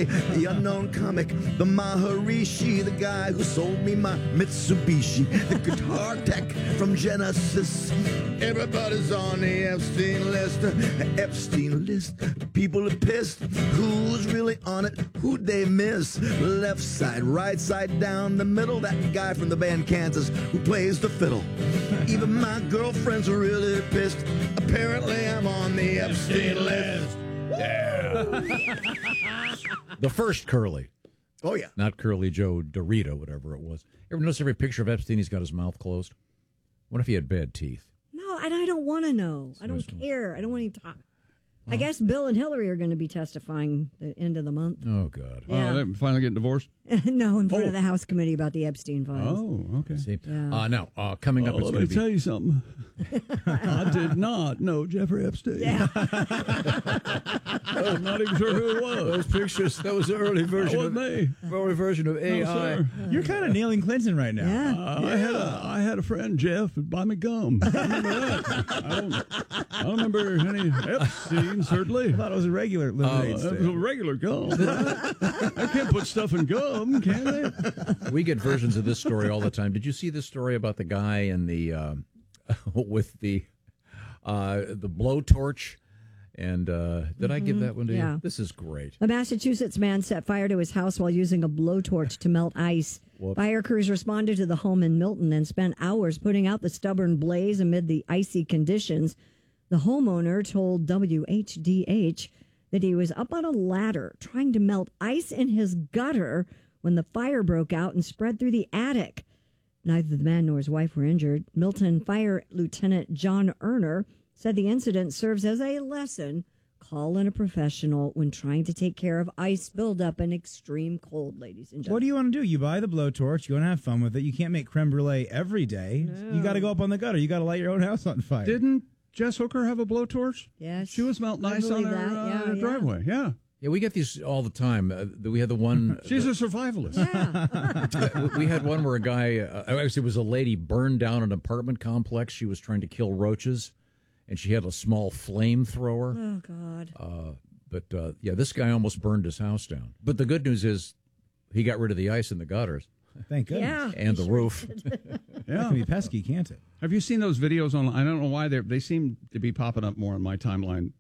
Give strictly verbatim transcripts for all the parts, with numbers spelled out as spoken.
Dante, the unknown comic, the Maharishi, the guy who sold me my Mitsubishi, the guitar tech from Genesis. Everybody's on the Epstein list. Epstein list. People are pissed. Who's really on it? Who'd they miss? Left side, right side, down the middle. That guy from the band Kansas who plays the fiddle. Even my girlfriend's really pissed. Apparently I'm on the Epstein list. Yeah. The first Curly. Oh, yeah. Not Curly Joe Dorito, whatever it was. Ever notice every picture of Epstein, he's got his mouth closed? What if he had bad teeth? No, and I don't want to know. I don't care. I don't want to talk. I guess Bill and Hillary are going to be testifying the end of the month. Oh, God. Yeah. Uh, they finally getting divorced? No, in front Oh. of the House Committee about the Epstein files. Oh, okay. See? Yeah. Uh, now, uh, coming up, Oh, it's let going me to be... tell you something. I did not know Jeffrey Epstein. Yeah. I'm not even sure who it was. Those pictures, that was the early That version wasn't of me. early version of A I. No, sir. You're kind of nailing Clinton right now. Yeah. Uh, I had a I had a friend Jeff would buy me gum. I remember that. I don't, I don't remember any Epstein. Certainly, I thought it was a regular uh, lemonade it was a stand. regular gum. I can't put stuff in gum, can they? We get versions of this story all the time. Did you see this story about the guy in the um, with the uh, the blowtorch? And uh, did I give that one to yeah. you? This is great. A Massachusetts man set fire to his house while using a blowtorch to melt ice. Whoops. Fire crews responded to the home in Milton and spent hours putting out the stubborn blaze amid the icy conditions. The homeowner told W H D H that he was up on a ladder trying to melt ice in his gutter when the fire broke out and spread through the attic. Neither the man nor his wife were injured. Milton Fire Lieutenant John Erner said the incident serves as a lesson. Call in a professional when trying to take care of ice buildup in extreme cold, ladies and gentlemen. What do you want to do? You buy the blowtorch. You want to have fun with it. You can't make creme brulee every day. No. You got to go up on the gutter. You got to light your own house on fire. Didn't Jess Hooker have a blowtorch? Yes. She was melting I ice on believe her, that. uh, Yeah, her yeah. driveway. Yeah. Yeah, we get these all the time. Uh, we had the one. She's a survivalist. Yeah. we had one where a guy, uh, actually, it was a lady burned down an apartment complex. She was trying to kill roaches, and she had a small flamethrower. Oh, God. Uh, but, uh, yeah, this guy almost burned his house down. But the good news is he got rid of the ice in the gutters Thank goodness. Yeah. and the roof. That Yeah. can be pesky, can't it? Have you seen those videos online? I don't know why they they seem to be popping up more on my timeline.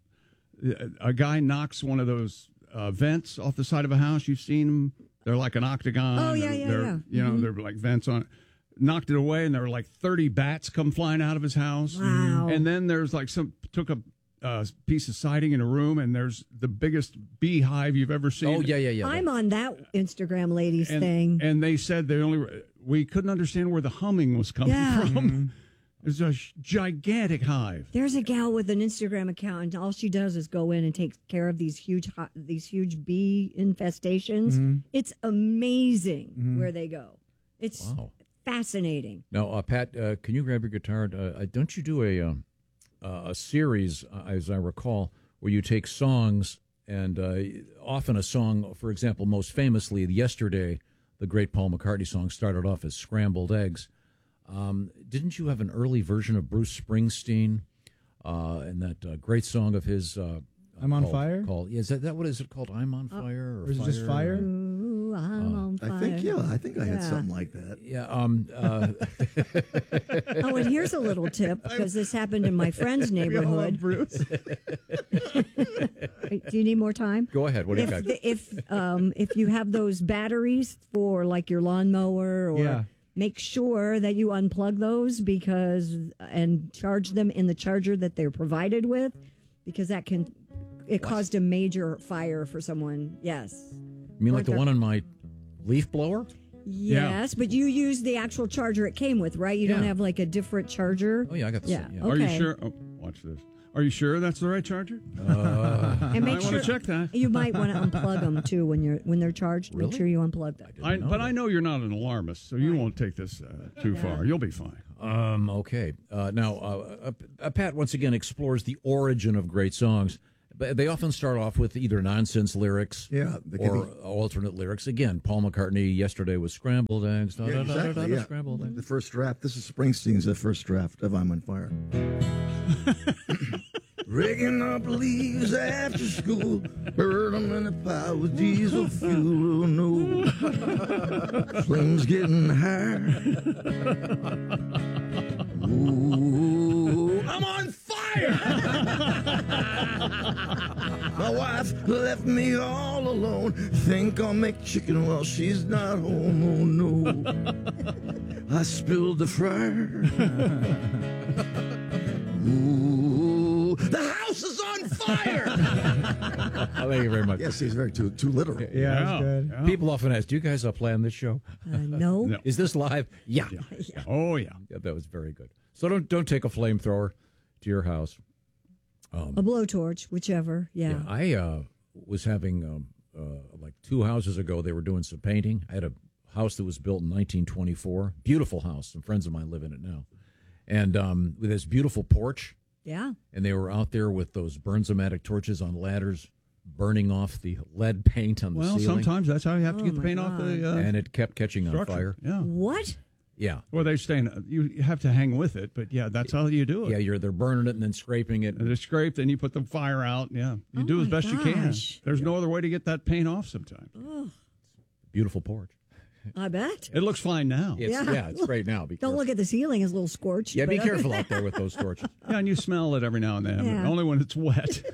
A guy knocks one of those uh, vents off the side of a house. You've seen them. They're like an octagon. Oh, yeah, They're- yeah, they're, yeah. You know, Mhm. they're like vents on it. Knocked it away, and there were like thirty bats come flying out of his house. Wow. And then there's like some took a uh, piece of siding in a room, and there's the biggest beehive you've ever seen. Oh, yeah, yeah, yeah. I'm on that Instagram ladies and, thing. and they said they only we couldn't understand where the humming was coming Yeah. from. It's a sh- gigantic hive. There's a gal with an Instagram account, and all she does is go in and take care of these huge, ho- these huge bee infestations. Mm-hmm. It's amazing where they go. It's Wow. fascinating. Now, uh, Pat, uh, can you grab your guitar? Uh, don't you do a um, uh, a series, uh, as I recall, where you take songs and uh, often a song, for example, most famously, Yesterday, the great Paul McCartney song started off as Scrambled Eggs. Um, didn't you have an early version of Bruce Springsteen uh, and that uh, great song of his? Uh, I'm on called, fire? Called, yeah, is that, that what is it called? I'm on fire, or, Or is it just fire? Ooh, I'm on fire. I think, yeah, I think I had Yeah. something like that. Yeah. Um. Uh, Oh, and here's a little tip because this happened in my friend's neighborhood. Bruce. Do you need more time? go ahead. What do you If got? the, if um if you have those batteries for like your lawnmower, or Yeah. make sure that you unplug those because and charge them in the charger that they're provided with, because that can it caused a major fire for someone. Yes. You mean like the Like one on my leaf blower? Yes, but you use the actual charger it came with, right? You don't Yeah. have like a different charger. Oh yeah, I got the Yeah. same. Yeah. Are you Okay. sure? Oh, watch this. Are you sure that's the right charger? And make I sure want to check that. you might want to unplug them too when you're when they're charged. Really? Make sure you unplug them. I, know but that. I know you're not an alarmist, so you won't take this uh, too far. You'll be fine. Um, okay. Uh, now, uh, uh, uh, Pat once again explores the origin of great songs. But they often start off with either nonsense lyrics Yeah, they can or be- alternate lyrics. Again, Paul McCartney, Yesterday was Scrambled Eggs. Da, Yeah, da, da, da, da, exactly, da, yeah. Scrambled Eggs. The first draft. This is Springsteen's uh, first draft of I'm on Fire. Raking up leaves after school, burn them in a pile with diesel fuel. Oh no, flames getting higher. Ooh, I'm on fire. My wife left me all alone. Think I'll make chicken while she's not home. Oh no, I spilled the fryer. Ooh, the house is on fire. Oh, thank you very much. Yes, he's very too too literal. Yeah, Yeah, that's good. yeah. People often ask, do you guys uh, plan this show? Uh, no. No. Is this live? Yeah. Yeah. Oh, yeah. Yeah, that was very good. So don't don't take a flamethrower to your house. A blowtorch, whichever. Yeah. Yeah, I uh, was having um, uh, like two houses ago. They were doing some painting. I had a house that was built in nineteen twenty-four. Beautiful house. Some friends of mine live in it now, and um, with this beautiful porch. Yeah. And they were out there with those Bernzomatic torches on ladders, burning off the lead paint on the Well, ceiling. sometimes that's how you have to Oh, get the my paint off the uh, and it kept catching on structure. fire. Yeah. What? Yeah. Well, they're saying uh, you have to hang with it, but yeah, that's how you do it. Yeah, you're they're burning it and then scraping it. And it's scraped, and you put the fire out. Yeah, you Oh do as my best you can. gosh. There's no other way to get that paint off. Sometimes Beautiful porch. I bet. it looks fine now. It's, Yeah. yeah. it's great now. Be Don't careful. look at the ceiling; it's a little scorched. Yeah, be but- careful out there with those torches. Yeah, and you smell it every now and then, Yeah. but only when it's wet.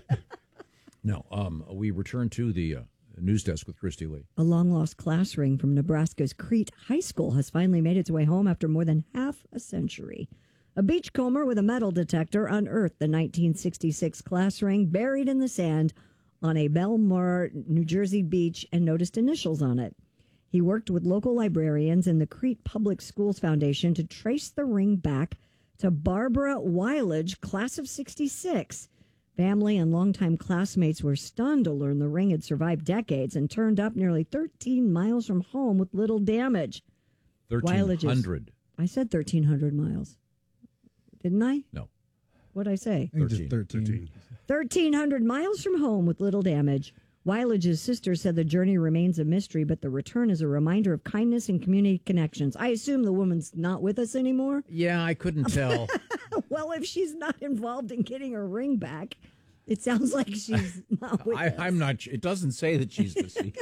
No, um, we return to the uh, news desk with Christy Lee. A long lost class ring from Nebraska's Crete High School has finally made its way home after more than half a century. A beachcomber with a metal detector unearthed the nineteen sixty-six class ring buried in the sand on a Belmar, New Jersey beach and noticed initials on it. He worked with local librarians and the Crete Public Schools Foundation to trace the ring back to Barbara Wilage, class of sixty-six. Family and longtime classmates were stunned to learn the ring had survived decades and turned up nearly thirteen miles from home with little damage. thirteen hundred. I said thirteen hundred miles. Didn't I? No. What'd I say? I think just thirteen. thirteen. thirteen hundred miles from home with little damage. Wilage's sister said the journey remains a mystery, but the return is a reminder of kindness and community connections. I assume the woman's not with us anymore. Yeah, I couldn't tell. Well, if she's not involved in getting her ring back, it sounds like she's not with I, us. I'm not. It doesn't say that she's deceased,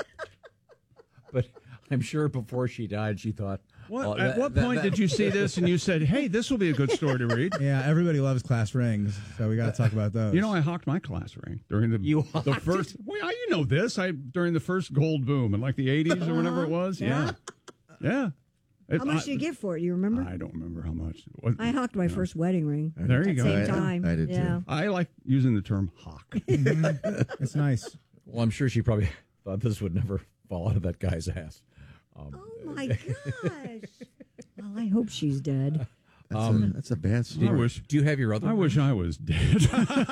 but I'm sure before she died, she thought. What, oh, at that- what that- point that- did you see this and you said, "Hey, this will be a good story to read"? Yeah, everybody loves class rings, so we got to talk about those. You know, I hawked my class ring during the You the hawked first. Well, yeah, you know this. I during the first gold boom in like the eighties or whenever it was. Yeah, yeah. It- How much I, did you get for it? Do you remember? I don't remember how much. It was. I hawked my first wedding ring. There you At go. same I- time. I did too. yeah. I like using the term hawk. it's nice. Well, I'm sure she probably thought this would never fall out of that guy's ass. Um, Oh my gosh. Well, I hope she's dead. That's, Um, a, that's a bad I story. wish. do you have your other? I wish I was dead.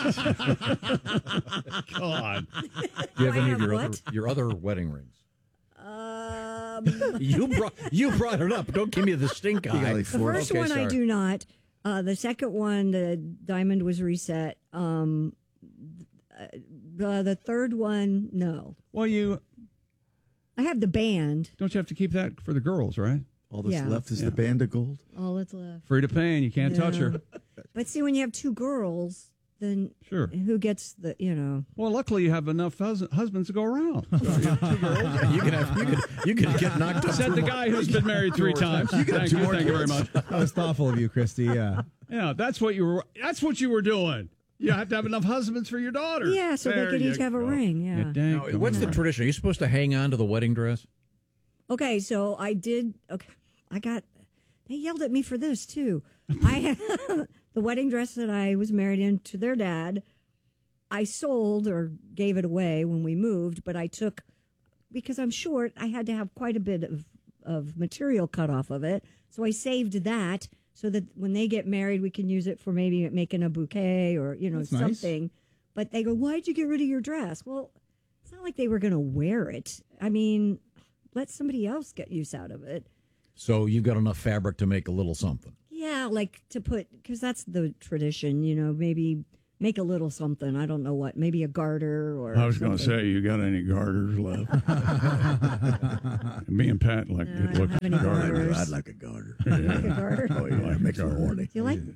God. Do you have I any have of your what? other your other wedding rings? Um, You brought you brought it up. Don't give me the stink You got eye. like the four- first Okay, one I sorry. do not. Uh, the second one, the diamond was reset. Um, uh, the third one, no. Well, you I have the band. don't you have to keep that for the girls, right? All that's Yeah. left is Yeah. the band of gold. All that's left. Free to pay, and you can't touch her. Yeah. But see, when you have two girls, then Sure. who gets the, you know. Well, luckily you have enough hus- husbands to go around. So you have two girls. You can have you can you can get knocked up. Said the guy who's been married three times. got Thank two you, more thank you very much. kids. That was thoughtful of you, Christy. Yeah. Yeah, that's what you were. That's what you were doing. You have to have enough husbands for your daughter. Yeah, so There they could you each have a go. ring. Yeah. You dang Now, what's the darn. tradition? Are you supposed to hang on to the wedding dress? Okay, so I did. Okay, I got. They yelled at me for this too. I had the wedding dress that I was married in to their dad. I sold or gave it away when we moved, but I took because I'm short. I had to have quite a bit of of material cut off of it, so I saved that so that when they get married, we can use it for maybe making a bouquet or you know That's nice. something. But they go, "Why'd you get rid of your dress?" Well, it's not like they were going to wear it. I mean, let somebody else get use out of it. So you've got enough fabric to make a little something. Yeah, like to put, because that's the tradition, you know, maybe make a little something. I don't know what, maybe a garter or. I was going to something. say, you got any garters left? Me and Pat like No, I good don't looking have any garters. garters. I'd like a garter. Like a garter. Oh, yeah, it makes me horny. Do you like?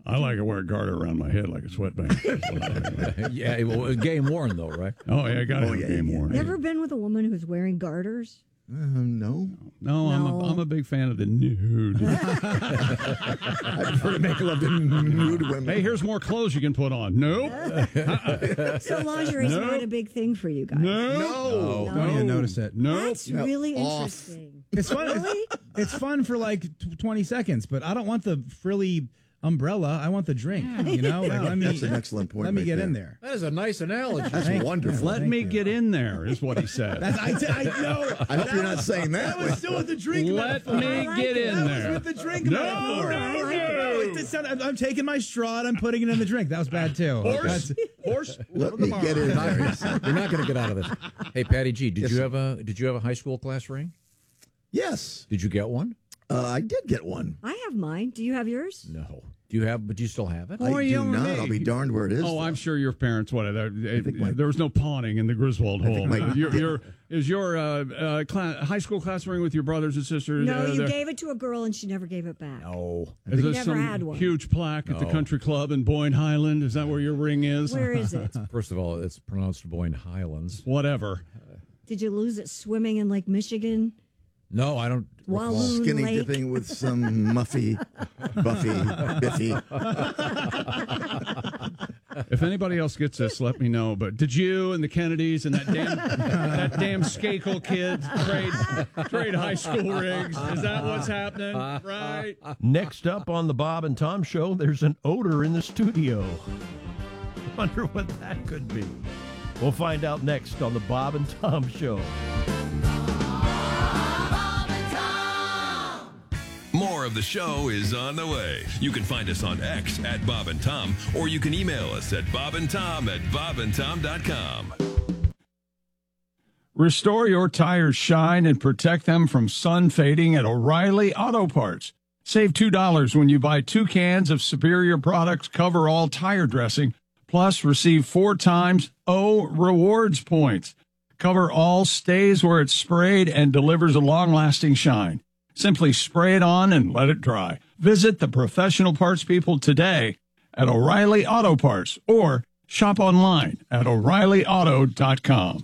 I like to wear a garter around my head like a sweatband. Yeah, well, game worn though, right? Oh yeah, I got Oh, it. yeah, game yeah. worn. You ever been with a woman who's wearing garters? Um, no. No, I'm a, No. I'm a big fan of the nude. I prefer to make love to nude women. Hey, here's more clothes you can put on. Nope. So lingerie's No. not a big thing for you guys. No. No. Don't even notice it. Nope. That's No, really off. interesting. It's fun. Really? It's fun for like t- twenty seconds, but I don't want the frilly umbrella. I want the drink. You know, like, let me, That's an excellent point Let me right get there. in there. That is a nice analogy. That's Thank you. wonderful. Let Thank me you. get in there, is what he said. That's, I, I know. I hope you're not saying that. That was still with the drink. Let metaphor. me I like get it. in That there. was with the drink. No, metaphor. no, I like it. No, it just sounded- I'm, I'm taking my straw and I'm putting it in the drink. That was bad too. Horse, That's- horse. Let me get in there. You're not going to get out of this. Hey, Patty G, did Yes, you sir. have a did you have a high school class ring? Yes, Did you get one? uh, I did get one. I have mine. Do you have yours? No. Do you have? But do you still have it? Oh, I you do and not. me. I'll be darned where it is. Oh, though. I'm sure your parents would have. There, think my- there was no pawning in the Griswold hole. my- your, your, is your uh, uh, cla high school class ring with your brothers and sisters? No, uh, you there- gave it to a girl and she never gave it back. No. Is there Never some had one. huge plaque at the No. country club in Boyne Highland? Is that where your ring is? Where is it? First of all, it's pronounced Boyne Highlands. Whatever. Did you lose it swimming in Lake Michigan? No, I don't. recall. Walloon Skinny Lake. dipping with some muffy, Buffy, Biffy. If anybody else gets this, let me know. But did you and the Kennedys and that damn that damn Skakel kid trade trade high school rings? Is that what's happening? Right? Next up on the Bob and Tom Show, there's an odor in the studio. Wonder what that could be. We'll find out next on the Bob and Tom Show. More of the show is on the way. You can find us on X at Bob and Tom, or you can email us at bobandtom at bobandtom dot com. Restore your tires' shine and protect them from sun fading at O'Reilly Auto Parts. Save two dollars when you buy two cans of Superior Products Cover All Tire Dressing, plus receive four times O Rewards points. Cover All stays where it's sprayed and delivers a long-lasting shine. Simply spray it on and let it dry. Visit the professional parts people today at O'Reilly Auto Parts or shop online at o'reilly auto dot com.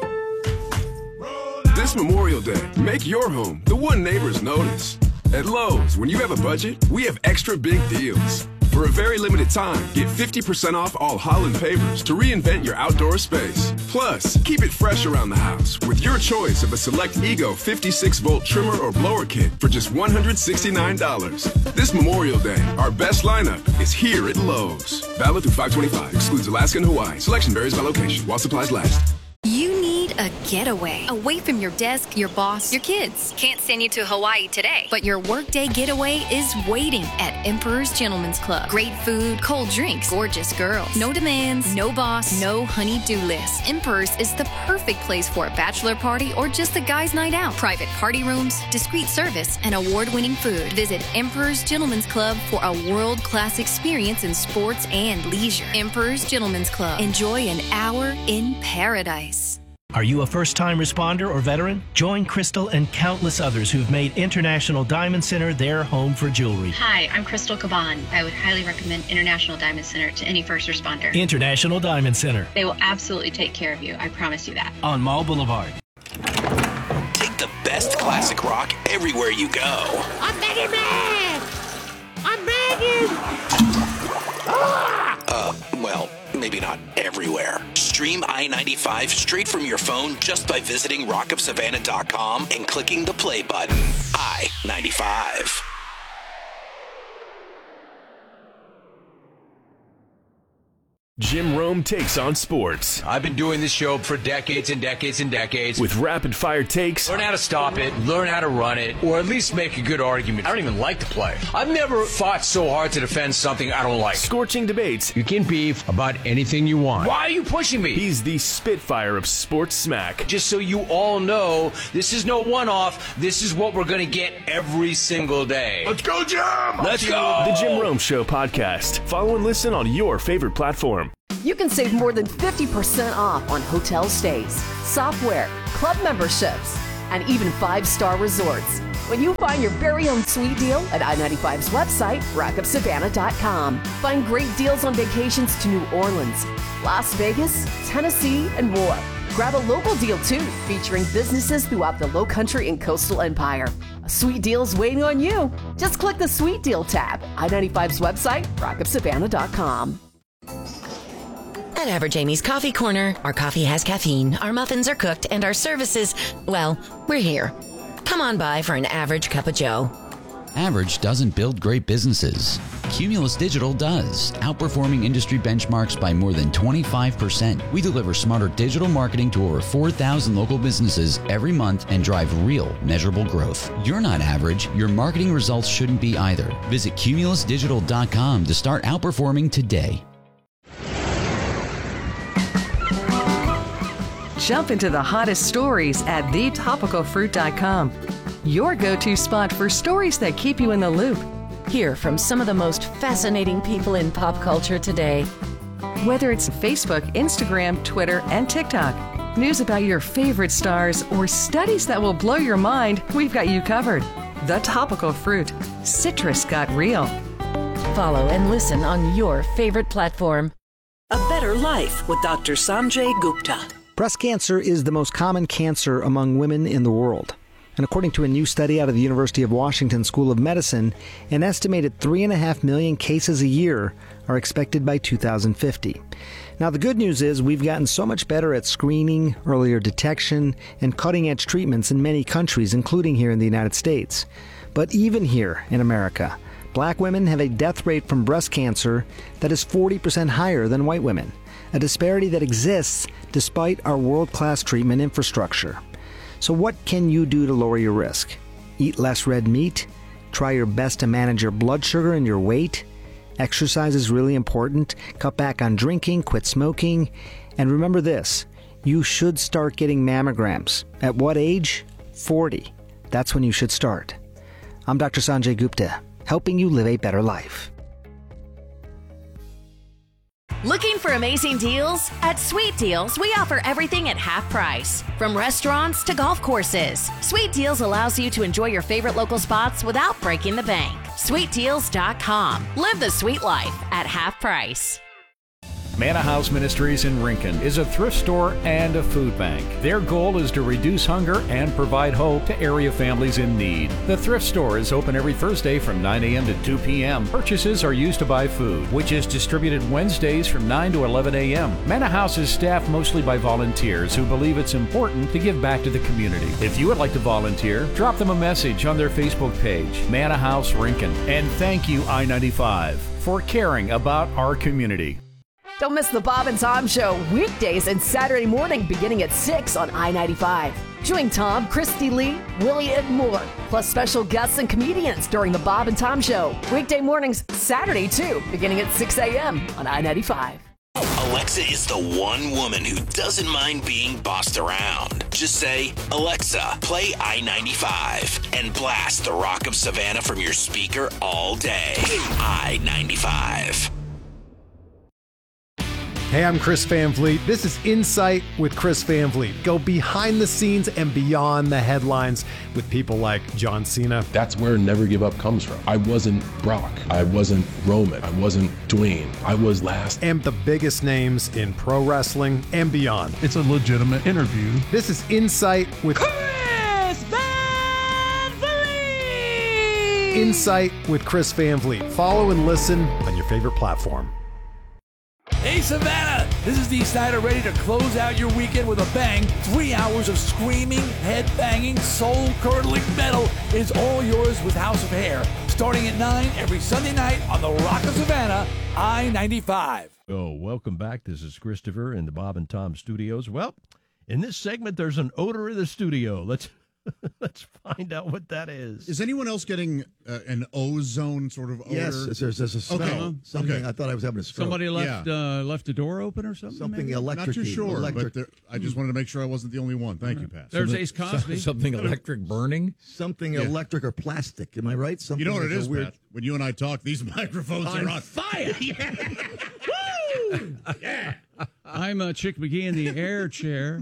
This Memorial Day, make your home the one neighbors notice. At Lowe's, when you have a budget, we have extra big deals. For a very limited time, get fifty percent off all Holland pavers to reinvent your outdoor space. Plus, keep it fresh around the house with your choice of a select Ego fifty-six volt trimmer or blower kit for just one hundred sixty-nine dollars. This Memorial Day, our best lineup is here at Lowe's. Valid through five twenty-five. Excludes Alaska and Hawaii. Selection varies by location while supplies last. You need a getaway away from your desk, your boss, your kids. Can't send you to Hawaii today, but your workday getaway is waiting at Emperor's Gentleman's Club. Great food, cold drinks, gorgeous girls. No demands, no boss, no honey-do list. Emperor's is the perfect place for a bachelor party or just a guy's night out. Private party rooms, discreet service, and award-winning food. Visit Emperor's Gentleman's Club for a world-class experience in sports and leisure. Emperor's Gentleman's Club. Enjoy an hour in paradise. Are you a first-time responder or veteran? Join Crystal and countless others who've made International Diamond Center their home for jewelry. Hi, I'm Crystal Caban. I would highly recommend International Diamond Center to any first responder. International Diamond Center. They will absolutely take care of you. I promise you that. On Mall Boulevard. Take the best classic rock everywhere you go. I'm begging, man! I'm begging! Ah! Uh, well, maybe not everywhere. Stream I ninety-five straight from your phone just by visiting rock of savannah dot com and clicking the play button. I ninety-five. Jim Rome takes on sports. I've been doing this show for decades and decades and decades. With rapid-fire takes. Learn how to stop it, learn how to run it, or at least make a good argument. I don't even like to play. I've never fought so hard to defend something I don't like. Scorching debates. You can beef about anything you want. Why are you pushing me? He's the Spitfire of sports smack. Just so you all know, this is no one-off. This is what we're going to get every single day. Let's go, Jim! Let's go! The Jim Rome Show podcast. Follow and listen on your favorite platform. You can save more than fifty percent off on hotel stays, software, club memberships, and even five-star resorts. when you find your very own sweet deal at I ninety-five's website, rock of savannah dot com. Find great deals on vacations to New Orleans, Las Vegas, Tennessee, and more. Grab a local deal, too, featuring businesses throughout the Lowcountry and Coastal Empire. A sweet deal's waiting on you. Just click the Sweet Deal tab. I ninety-five's website, rock of savannah dot com. At Average Amy's Coffee Corner, our coffee has caffeine, our muffins are cooked, and our services, well, we're here. Come on by for an average cup of joe. Average doesn't build great businesses. Cumulus Digital does, outperforming industry benchmarks by more than twenty-five percent. We deliver smarter digital marketing to over four thousand local businesses every month and drive real, measurable growth. You're not average. Your marketing results shouldn't be either. Visit cumulus digital dot com to start outperforming today. Jump into the hottest stories at the topical fruit dot com. Your go-to spot for stories that keep you in the loop. Hear from some of the most fascinating people in pop culture today. Whether it's Facebook, Instagram, Twitter, and TikTok, news about your favorite stars, or studies that will blow your mind, we've got you covered. The Topical Fruit. Citrus got real. Follow and listen on your favorite platform. A Better Life with Doctor Sanjay Gupta. Breast cancer is the most common cancer among women in the world. And according to a new study out of the University of Washington School of Medicine, an estimated three and a half million cases a year are expected by two thousand fifty. Now, the good news is we've gotten so much better at screening, earlier detection, and cutting-edge treatments in many countries, including here in the United States. But even here in America, black women have a death rate from breast cancer that is forty percent higher than white women, a disparity that exists despite our world-class treatment infrastructure. So what can you do to lower your risk? Eat less red meat? Try your best to manage your blood sugar and your weight? Exercise is really important. Cut back on drinking, quit smoking. And remember this, you should start getting mammograms. At what age? forty. That's when you should start. I'm Doctor Sanjay Gupta, helping you live a better life. Looking for amazing deals? At Sweet Deals, we offer everything at half price. From restaurants to golf courses, Sweet Deals allows you to enjoy your favorite local spots without breaking the bank. sweet deals dot com. Live the sweet life at half price. Manna House Ministries in Rincon is a thrift store and a food bank. Their goal is to reduce hunger and provide hope to area families in need. The thrift store is open every Thursday from nine a.m. to two p.m. Purchases are used to buy food, which is distributed Wednesdays from nine to eleven a.m. Manna House is staffed mostly by volunteers who believe it's important to give back to the community. If you would like to volunteer, drop them a message on their Facebook page, Manna House Rincon. And thank you, I ninety-five, for caring about our community. Don't miss the Bob and Tom Show weekdays and Saturday morning beginning at six on I ninety-five. Join Tom, Christy Lee, Willie, and more, plus special guests and comedians during the Bob and Tom Show. Weekday mornings, Saturday too, beginning at six a.m. on I ninety-five. Alexa is the one woman who doesn't mind being bossed around. Just say, Alexa, play I ninety-five, and blast the Rock of Savannah from your speaker all day. I ninety-five. Hey, I'm Chris Van Vliet. This is Insight with Chris Van Vliet. Go behind the scenes and beyond the headlines with people like John Cena. That's where Never Give Up comes from. I wasn't Brock. I wasn't Roman. I wasn't Dwayne. I was last. And the biggest names in pro wrestling and beyond. It's a legitimate interview. This is Insight with Chris Van Vliet! Insight with Chris Van Vliet. Follow and listen on your favorite platform. Hey Savannah, this is Dee Snider ready to close out your weekend with a bang. Three hours of screaming, head-banging, soul-curdling metal is all yours with House of Hair. Starting at nine every Sunday night on the Rock of Savannah, I ninety-five. Oh, welcome back. This is Christopher in the Bob and Tom studios. Well, in this segment, there's an odor in the studio. Let's let's find out what that is. Is anyone else getting uh, an ozone sort of odor? Yes, there's, there's a smell. Okay. Something. Okay. I thought I was having a stroke. Somebody left Yeah. uh, left a door open or something? Something maybe? electric. Not too sure, electric. but there, I just wanted to make sure I wasn't the only one. Thank you, Pat. There's Something- Ace Cosby. Something electric burning? Something Yeah. electric or plastic. Am I right? Something You know what like it a is, weird... Pat? When you and I talk, these microphones On are on fire. I'm uh, Chick McGee in the air chair.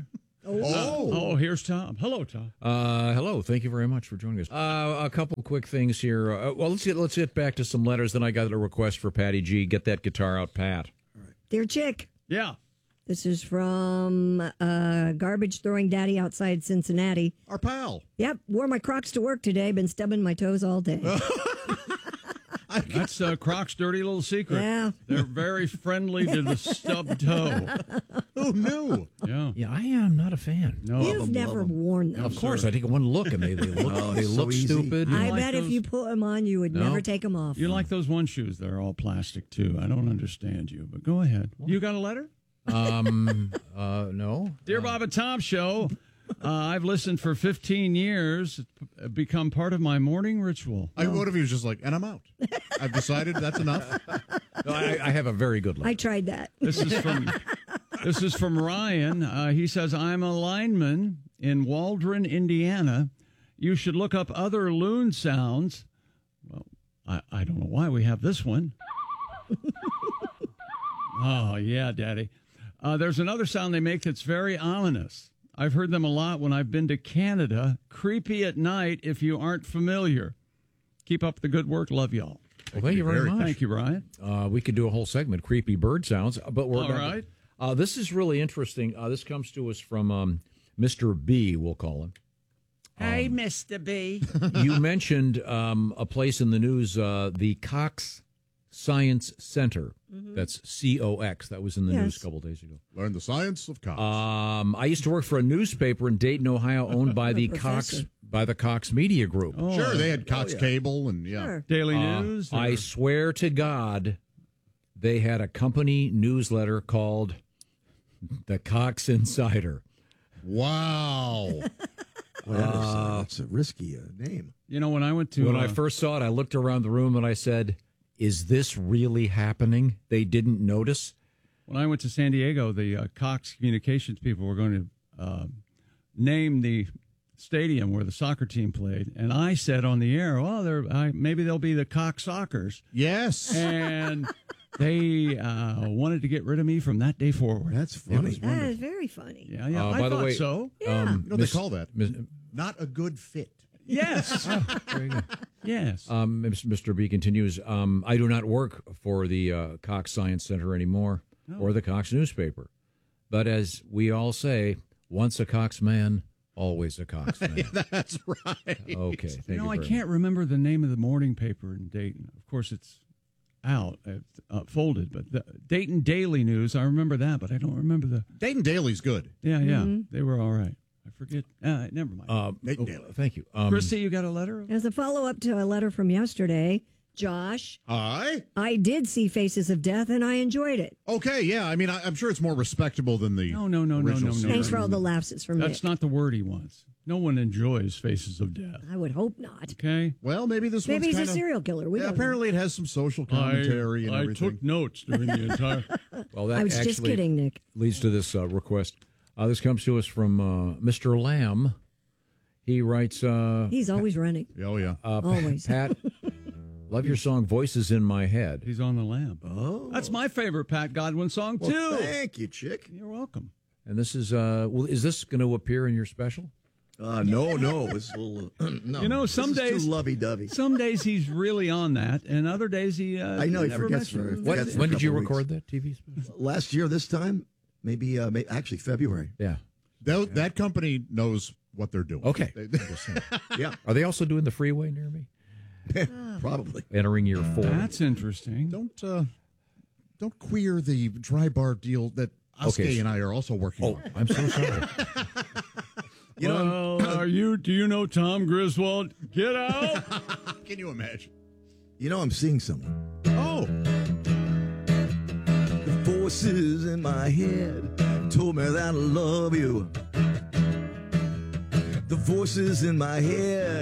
Oh. oh, here's Tom. Hello, Tom. Uh, hello. Thank you very much for joining us. Uh, a couple quick things here. Uh, well, let's get let's get back to some letters. Then I got a request for Patty G. Get that guitar out, Pat. Dear Chick. Yeah. This is from uh, Garbage Throwing Daddy outside Cincinnati. Our pal. Yep. Wore my Crocs to work today. Been stubbing my toes all day. That's uh, Croc's dirty little secret. Yeah. They're very friendly to the stub toe. Who knew? Yeah. Yeah, I am not a fan. No. You've them, never worn them. Of course, I take one look and they, they look Oh, they so look easy. stupid. I like bet those- if you put them on, you would No. never take them off. You like those one shoes? They're all plastic, too. I don't understand you, but go ahead. You got a letter? Um, uh, no. Dear Bob and Tom Show, uh, I've listened for fifteen years. It's become part of my morning ritual. I, what if he was just like, and I'm out? I've decided that's enough. No, I, I have a very good letter. I tried that. This is from this is from Ryan. Uh, he says, I'm a lineman in Waldron, Indiana. You should look up other loon sounds. Well, I, I don't know why we have this one. Oh, yeah, Daddy. Uh, there's another sound they make that's very ominous. I've heard them a lot when I've been to Canada. Creepy at night if you aren't familiar. Keep up the good work. Love y'all. Well, thank you very much. Thank you, Ryan. Uh, we could do a whole segment, creepy bird sounds, but we're All gonna- right. Uh, this is really interesting. Uh, this comes to us from um, Mister B, we'll call him. Hey, Mister B. You mentioned um, a place in the news, uh, the Cox Science Center. Mm-hmm. That's C O X. That was in the Yes. news a couple days ago. Learn the science of Cox. Um, I used to work for a newspaper in Dayton, Ohio, owned by the Cox Professor. by the Cox Media Group. sure, they had Cox Cable and yeah. Daily Uh, News. I or- swear to God, they had a company newsletter called the Cox Insider. Wow. Well, that is, uh, that's a risky uh, name. You know, when I went to when uh, I first saw it, I looked around the room and I said, "Is this really happening?" They didn't notice. When I went to San Diego, the uh, Cox Communications people were going to uh, name the stadium where the soccer team played, and I said on the air, "Well, they're, I, maybe they'll be the Cox Sockers." Yes, and they uh, wanted to get rid of me from that day forward. That's funny. That is very funny. Yeah, yeah. Uh, I by the thought way, so. Yeah. um, You know what Miss- they call that? Miss- Not a good fit. Yes. There you go. Yes. Um, Mister B continues, um, I do not work for the uh, Cox Science Center anymore or the Cox newspaper. But as we all say, once a Cox man, always a Cox man. That's right. Okay. Thank you you know, I very can't remember the name of the morning paper in Dayton. Of course, it's out, it's uh, folded, but the Dayton Daily News, I remember that, but I don't remember the. Dayton Daily's good. Yeah, yeah. Mhm. They were all right. I forget. Uh, never mind. Uh, Dayton oh, Daily. thank you. Um, Christy, you got a letter? As a follow up to a letter from yesterday, Josh, Hi. I did see Faces of Death and I enjoyed it. Okay, yeah. I mean, I, I'm sure it's more respectable than the No, no, no, no, original no, no. series. Thanks for all the laughs. It's from That's Nick. not the word he wants. No one enjoys Faces of Death. I would hope not. Okay. Well, maybe this Maybe one's he's a kinda- serial killer. We Yeah, don't know. apparently, it has some social commentary and I everything. took notes during the entire. Well, that I was actually just kidding, Nick. leads to this uh, request. Uh, this comes to us from uh, Mister Lamb. He writes, uh, He's always running. Oh yeah. uh, Always. Pat, love your song "Voices in My Head." He's on the lamp. Oh. That's my favorite Pat Godwin song Well, too. thank you, chick. You're welcome. And this is, uh, well, is this going to appear in your special? Uh, no, no. It's a little. no. You know, some This is days too lovey-dovey. Some days he's really on that, and other days he. Uh, I know he never forgets mentions for- it. When, forgets for when a did you couple record weeks. that T V special? Last year, this time, maybe, uh, may actually February. Yeah. That, that company knows what they're doing. Okay. They- they- Yeah, Are they also doing the freeway near me? probably. Entering year four. That's interesting. don't uh, don't queer the dry bar deal that Aske Okay. and I are also working Oh, on. I'm so sorry. You know, well, are you? Do you know Tom Griswold? Get out! Can you imagine? you know, I'm seeing someone. Oh, The voices in my head told me that I love you. The voices in my head